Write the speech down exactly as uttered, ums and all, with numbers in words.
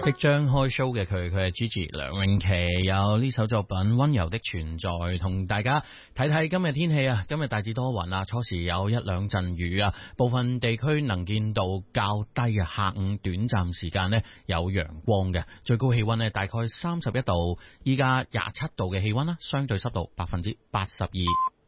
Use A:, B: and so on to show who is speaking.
A: 即將開 show 嘅佢，佢係 Gigi 梁詠琪，有呢首作品《溫柔的存在》，同大家睇睇今日天氣啊！今日大致多雲啊，初時有一兩陣雨啊，部分地區能見度較低啊，下午短暫時間呢有陽光嘅，最高氣溫呢大概三十一度，依家廿七度嘅氣溫啦，相對濕度百分之八十二。